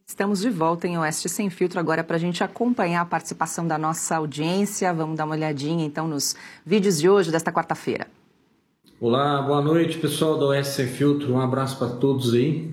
Estamos de volta em Oeste Sem Filtro agora para a gente acompanhar a participação da nossa audiência. Vamos dar uma olhadinha então nos vídeos de hoje, desta quarta-feira. Olá, boa noite pessoal do Oeste Sem Filtro, um abraço para todos aí.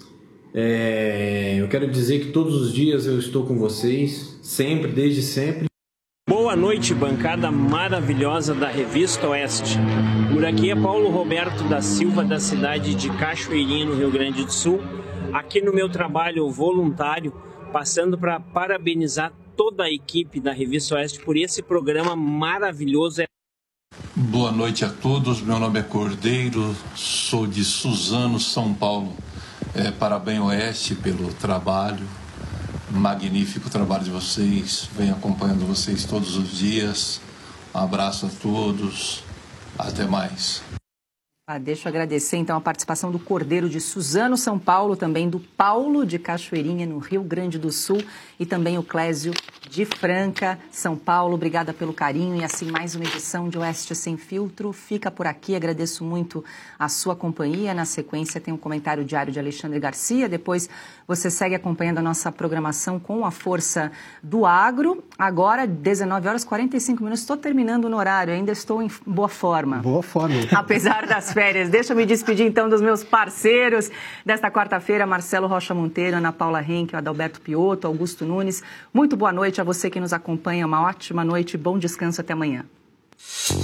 Eu quero dizer que todos os dias eu estou com vocês, sempre, desde sempre. Boa noite, bancada maravilhosa da Revista Oeste. Por aqui é Paulo Roberto da Silva, da cidade de Cachoeirinha, no Rio Grande do Sul. Aqui no meu trabalho voluntário, passando para parabenizar toda a equipe da Revista Oeste por esse programa maravilhoso. Boa noite a todos, meu nome é Cordeiro, sou de Suzano, São Paulo. Parabéns Oeste pelo trabalho, magnífico trabalho de vocês, venho acompanhando vocês todos os dias. Um abraço a todos, até mais. Deixa eu agradecer então a participação do Cordeiro de Suzano, São Paulo, também do Paulo de Cachoeirinha, no Rio Grande do Sul, e também o Clésio de Franca, São Paulo. Obrigada pelo carinho e assim mais uma edição de Oeste Sem Filtro. Fica por aqui, agradeço muito a sua companhia. Na sequência tem um comentário diário de Alexandre Garcia, depois você segue acompanhando a nossa programação com a força do agro. Agora, 19h45, estou terminando no horário, ainda estou em boa forma. Boa forma. Apesar das férias. Deixa eu me despedir, então, dos meus parceiros desta quarta-feira, Marcelo Rocha Monteiro, Ana Paula Henke, Adalberto Piotto, Augusto Nunes. Muito boa noite a você que nos acompanha, uma ótima noite, bom descanso, até amanhã.